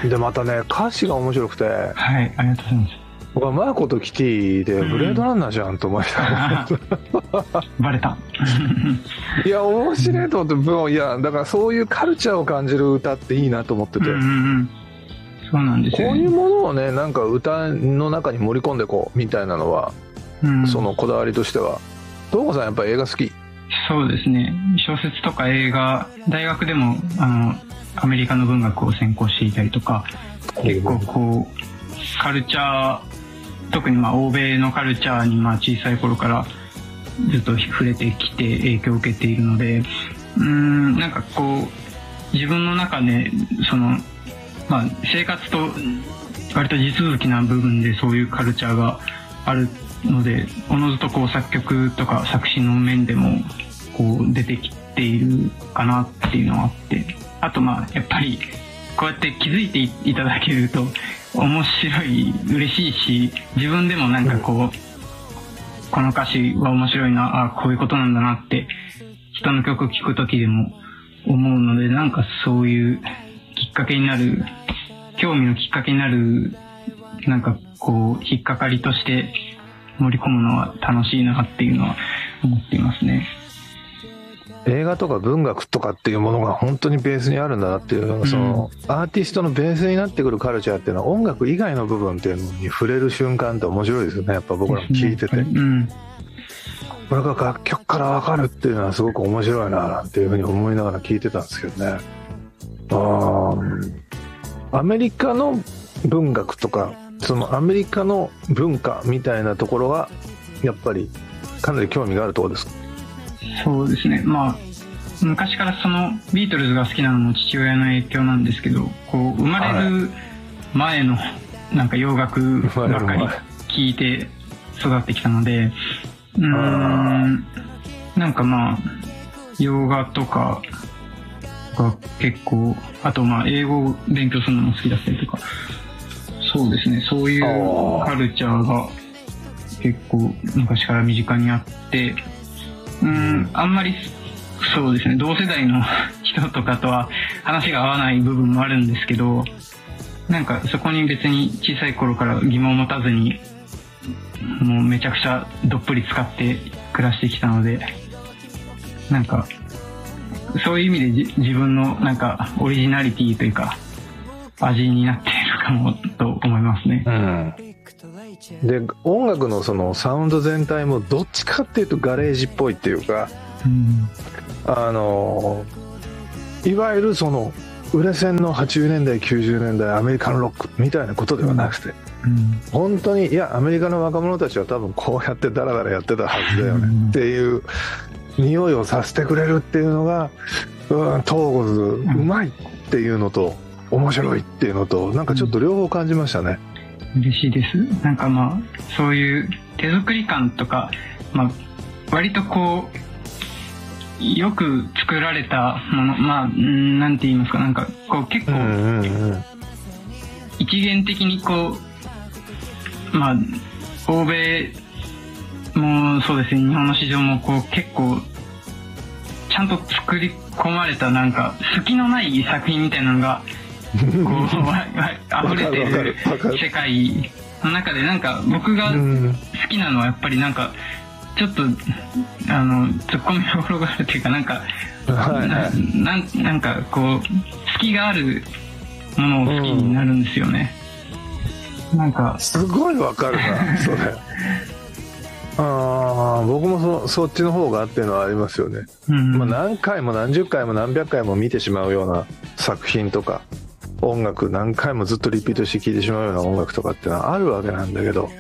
でまたね歌詞が面白くて、 はい、ありがとうございます。 僕はマーコとキティでブレードランナーじゃんと思いながら、 バレた。 いや面白いと思って、いやだからそういうカルチャーを感じる歌っていいなと思ってて、 そうなんですよね。 こういうものをねなんか歌の中に盛り込んでこうみたいなのは、そのこだわりとしては。東子さんやっぱり映画好き？ そうですね、小説とか映画、大学でもアメリカの文学を専攻していたりとか、結構こうカルチャー、特に欧米のカルチャーに小さい頃からずっと触れてきて影響を受けているので、なんかこう自分の中でその、生活と割と地続きな部分でそういうカルチャーがあるので、おのずとこう作曲とか作詞の面でもこう出てきているかなっていうのがあって、あとやっぱりこうやって気づいていただけると面白い、嬉しいし、自分でもなんかこう、この歌詞は面白いな、こういうことなんだなって人の曲聴くときでも思うので、なんかそういうきっかけになる、興味のきっかけになる、なんかこう引っかかりとして盛り込むのは楽しいなっていうのは思っていますね。 映画とか文学とかっていうものが本当にベースにあるんだなっていう、そのアーティストのベースになってくるカルチャーっていうのは音楽以外の部分っていうのに触れる瞬間って面白いですよね。やっぱ僕らも聞いてて、これが楽曲から分かるっていうのはすごく面白いななんていうふうに思いながら聞いてたんですけどね。アメリカの文学とかそのアメリカの文化みたいなところはやっぱりかなり興味があるところですか？ そうですね、昔からそのビートルズが好きなのも父親の影響なんですけど、こう生まれる前のなんか洋楽ばっかり聴いて育ってきたので、なんか洋画とかが結構、あと英語を勉強するのも好きだったりとか、そうですね、そういうカルチャーが結構昔から身近にあって、あんまりそうですね、同世代の人とかとは話が合わない部分もあるんですけど、なんかそこに別に小さい頃から疑問を持たずにもうめちゃくちゃどっぷり使って暮らしてきたので、なんかそういう意味で自分のなんかオリジナリティというか味になっているかもと思いますね。 で音楽のそのサウンド全体もどっちかっていうとガレージっぽいっていうか、いわゆるその売れ線の80年代90年代アメリカンロックみたいなことではなくて、本当にアメリカの若者たちは多分こうやってダラダラやってたはずだよねっていう匂いをさせてくれるっていうのが、トーゴズうまいっていうのと面白いっていうのとなんかちょっと両方感じましたね。 嬉しいです。なんかそういう手作り感とか、割とこうよく作られたもの、なんて言いますか、なんかこう結構一元的にこう欧米もそうですね、日本の市場もこう結構ちゃんと作り込まれたなんか隙のない作品みたいなのがこう溢れてる世界の中で、なんか僕が好きなのはやっぱりなんかちょっとツッコミどころがあるというか、なんかなんかこう隙があるものを好きになるんですよね。なんかすごいわかるなそれ。僕もそっちの方がっていうのはありますよね。何回も何十回も何百回も見てしまうような作品とか音楽、何回もずっとリピートして聴いてしまうような音楽とかっていうのはあるわけなんだけど、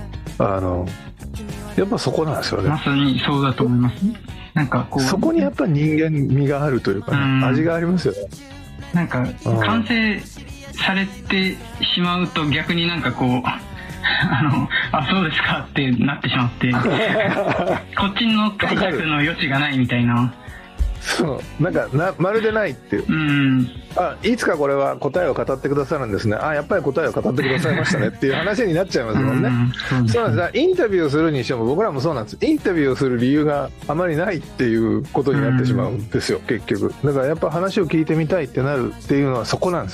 やっぱそこなんですよね。 まさにそうだと思います。なんかこうそこにやっぱ人間味があるというか、味がありますよね。 なんか完成されてしまうと逆になんかこうそうですかってなってしまってこっちの解釈の余地がないみたいな、 そうなんかまるでないっていう、いつかこれは答えを語ってくださるんですね、やっぱり答えを語ってくださいましたねっていう話になっちゃいますもんね。そうなんです。インタビューをするにしても僕らもそうなんです。インタビューをする理由があまりないっていうことになってしまうんですよ、結局。だからやっぱ話を聞いてみたいってなるっていうのはそこなんですよね。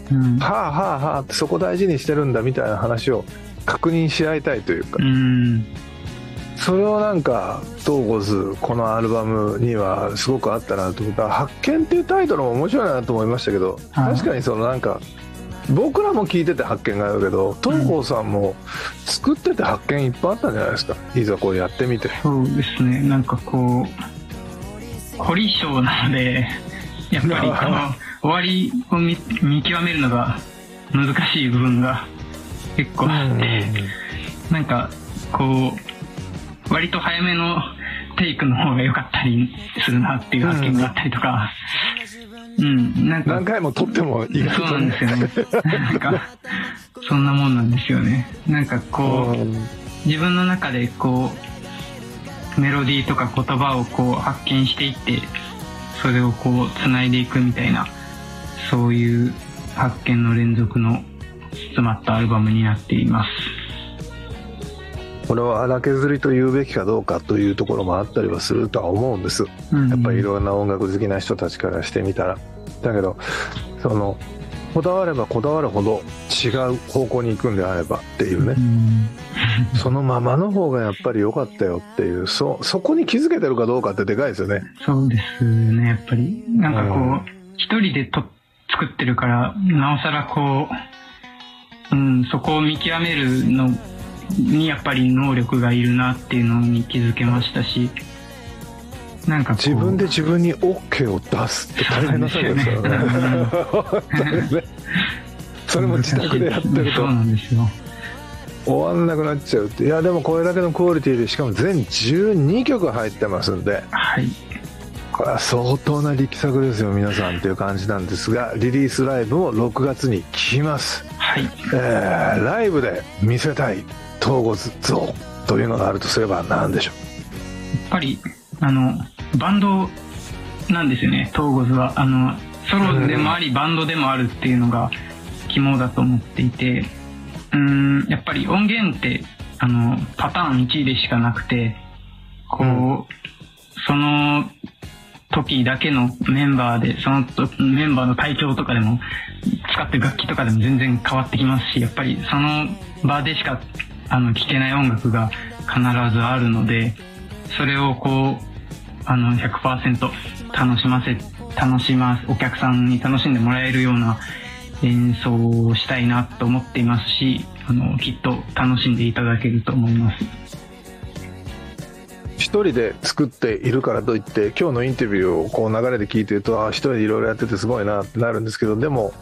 はあはあはあってそこ大事にしてるんだみたいな話を確認し合いたいというか、それをなんかトーゴズこのアルバムにはすごくあったなと思った。発見っていうタイトルも面白いなと思いましたけど、確かにそのなんか僕らも聞いてて発見があるけど、東郷さんも作ってて発見いっぱいあったんじゃないですか、いざこうやってみて。 そうですね、なんかこう凝り性なので、やっぱりこの終わりを見極めるのが難しい部分が結構あって、なんかこう割と早めのテイクの方が良かったりするなっていう発見があったりとか、なんか何回も撮ってもいいかそうなんですよね。なんかそんなもんなんですよね。なんかこう自分の中でこうメロディーとか言葉をこう発見していって、それをこう繋いでいくみたいな、そういう発見の連続の詰まったアルバムになっています。 これは荒削りと言うべきかどうかというところもあったりはするとは思うんです、やっぱりいろんな音楽好きな人たちからしてみたら。だけどそのこだわればこだわるほど違う方向に行くんであればっていうね、そのままの方がやっぱり良かったよっていう、そこに気づけてるかどうかってでかいですよね。 そうですね、やっぱりなんかこう一人で作ってるからなおさらこう、そこを見極めるのにやっぱり能力がいるなっていうのに気づけましたし、なんか自分で自分に OK を出すって大変な作業ですよね。それも自宅でやってるとそうなんですよ、 終わんなくなっちゃうって。いやでもこれだけのクオリティでしかも全12曲入ってますんで、これは相当な力作ですよ皆さんっていう感じなんですが、リリースライブも6月に来ます、ライブで見せたいトーゴズ像というのがあるとすれば何でしょう。 やっぱりバンドなんですよね、トーゴズは。ソロでもありバンドでもあるっていうのが肝だと思っていて、やっぱり音源ってパターン1でしかなくて、こう、その時だけのメンバーで、そのメンバーの体調とかでも使ってる楽器とかでも全然変わってきますし、やっぱりその場でしか聴けない音楽が必ずあるので、それをこう100% お客さんに楽しんでもらえるような演奏をしたいなと思っていますし、きっと楽しんでいただけると思います。 一人で作っているからといって今日のインタビューをこう流れで聞いてると、一人でいろいろやっててすごいなってなるんですけど、でも